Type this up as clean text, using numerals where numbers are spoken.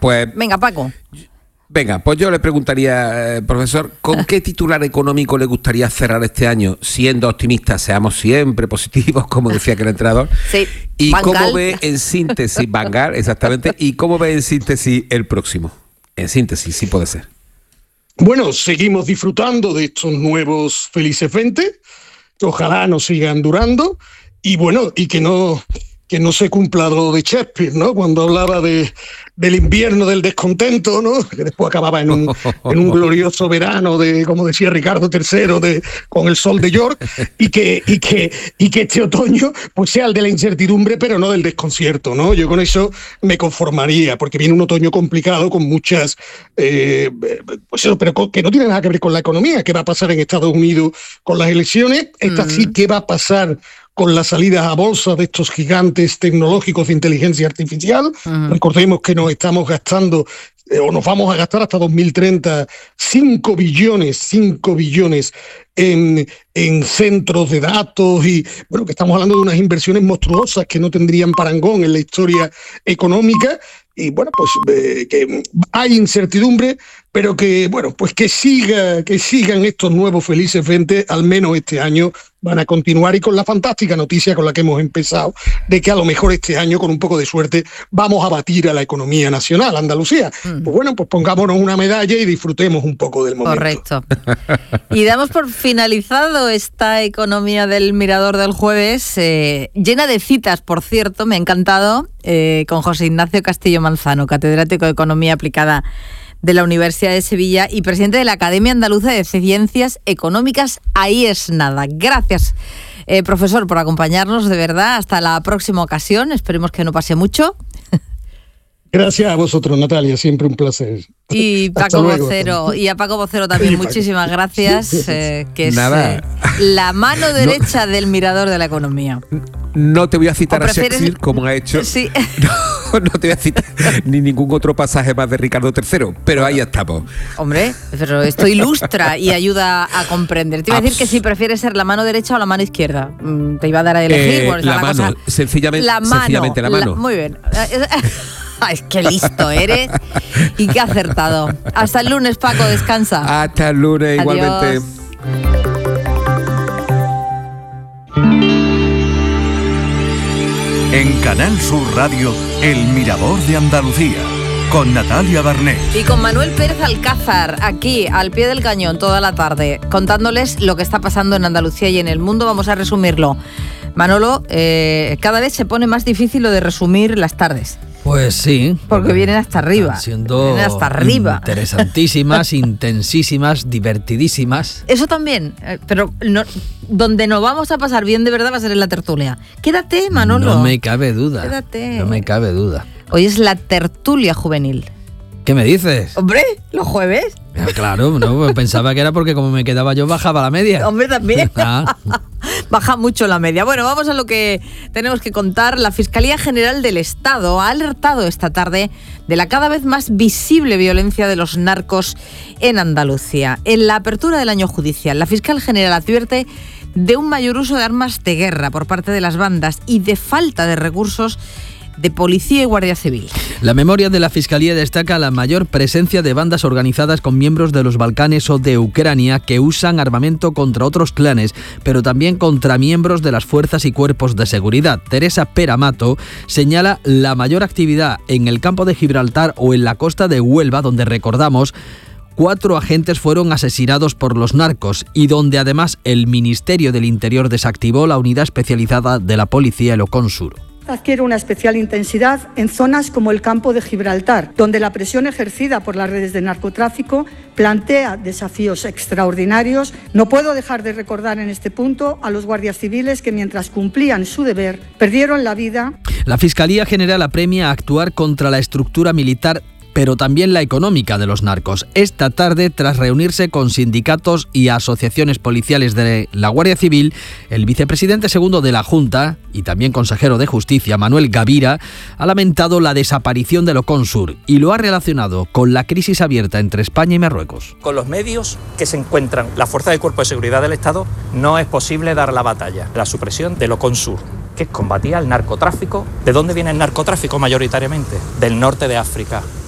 pues... Venga, Paco. Venga, pues yo le preguntaría, profesor, ¿con qué titular económico le gustaría cerrar este año? Siendo optimistas, seamos siempre positivos, como decía aquel entrenador. Sí. ¿Y Van cómo Gaal. ve en síntesis, Van Gaal, exactamente, y cómo ve en síntesis el próximo? En síntesis, sí puede ser. Bueno, seguimos disfrutando de estos nuevos felices 20, que ojalá nos sigan durando, y bueno, y que no se cumpla lo de Shakespeare, ¿no? Cuando hablaba del invierno del descontento, ¿no? Que después acababa en un glorioso verano de, como decía Ricardo III, con el sol de York, y que este otoño pues sea el de la incertidumbre, pero no del desconcierto, ¿no? Yo con eso me conformaría, porque viene un otoño complicado con muchas, pues eso, pero que no tiene nada que ver con la economía. ¿Qué va a pasar en Estados Unidos con las elecciones? Esta sí, ¿qué va a pasar con las salidas a bolsa de estos gigantes tecnológicos de inteligencia artificial? Recordemos que nos estamos gastando, o nos vamos a gastar hasta 2030, 5 billones en centros de datos, y bueno, que estamos hablando de unas inversiones monstruosas que no tendrían parangón en la historia económica. Y bueno, pues que hay incertidumbre, pero que bueno, pues que sigan estos nuevos felices 20, al menos este año van a continuar, y con la fantástica noticia con la que hemos empezado, de que a lo mejor este año, con un poco de suerte, vamos a batir a la economía nacional, Andalucía. Pues bueno, pues pongámonos una medalla y disfrutemos un poco del momento. Correcto. Y damos por finalizado esta economía del Mirador del jueves, llena de citas, por cierto, me ha encantado, con José Ignacio Castillo Manzano, catedrático de Economía Aplicada de la Universidad de Sevilla y presidente de la Academia Andaluza de Ciencias Económicas. Ahí es nada. Gracias, profesor, por acompañarnos, de verdad. Hasta la próxima ocasión. Esperemos que no pase mucho. Gracias a vosotros, Natalia, siempre un placer. Y Paco Vocero, y a Paco Vocero también, muchísimas gracias, que es la mano derecha del Mirador de la economía. No te voy a citar a Shakespeare, como ha hecho. Sí. No te voy a citar ni ningún otro pasaje más de Ricardo III, pero ahí estamos. Hombre, pero esto ilustra y ayuda a comprender. Te iba a decir que si prefieres ser la mano derecha o la mano izquierda. Te iba a dar a elegir. Bueno, la mano, sencillamente la mano. Muy bien. Ay, qué listo eres y qué acertado. Hasta el lunes, Paco, descansa. Hasta el lunes. Adiós. Igualmente. En Canal Sur Radio, El Mirador de Andalucía, con Natalia Barnés. Y con Manuel Pérez Alcázar, aquí, al pie del cañón, toda la tarde, contándoles lo que está pasando en Andalucía y en el mundo. Vamos a resumirlo. Manolo, cada vez se pone más difícil lo de resumir las tardes. Pues sí. Porque vienen hasta arriba. Siendo interesantísimas, intensísimas, divertidísimas. Eso también, pero no, donde nos vamos a pasar bien de verdad va a ser en la tertulia. Quédate, Manolo. No me cabe duda. Quédate. No me cabe duda. Hoy es la tertulia juvenil. ¿Qué me dices? Hombre, ¿los jueves? Claro, no, pensaba que era porque como me quedaba yo bajaba la media. Hombre, también. Baja mucho la media. Bueno, vamos a lo que tenemos que contar. La Fiscalía General del Estado ha alertado esta tarde de la cada vez más visible violencia de los narcos en Andalucía. En la apertura del año judicial, la fiscal general advierte de un mayor uso de armas de guerra por parte de las bandas y de falta de recursos de Policía y Guardia Civil. La memoria de la Fiscalía destaca la mayor presencia de bandas organizadas con miembros de los Balcanes o de Ucrania que usan armamento contra otros clanes, pero también contra miembros de las fuerzas y cuerpos de seguridad. Teresa Peramato señala la mayor actividad en el campo de Gibraltar o en la costa de Huelva, donde recordamos 4 agentes fueron asesinados por los narcos y donde además el Ministerio del Interior desactivó la unidad especializada de la policía Eloconsur. Adquiere una especial intensidad en zonas como el campo de Gibraltar, donde la presión ejercida por las redes de narcotráfico plantea desafíos extraordinarios. No puedo dejar de recordar en este punto a los guardias civiles que mientras cumplían su deber perdieron la vida. La Fiscalía General apremia a actuar contra la estructura militar, pero también la económica de los narcos. Esta tarde, tras reunirse con sindicatos y asociaciones policiales de la Guardia Civil, el vicepresidente segundo de la Junta y también consejero de Justicia, Manuel Gavira, ha lamentado la desaparición de Eloconsur y lo ha relacionado con la crisis abierta entre España y Marruecos. Con los medios que se encuentran la Fuerza de Cuerpo de Seguridad del Estado, no es posible dar la batalla. La supresión de Eloconsur, que combatía el narcotráfico. ¿De dónde viene el narcotráfico mayoritariamente? Del norte de África.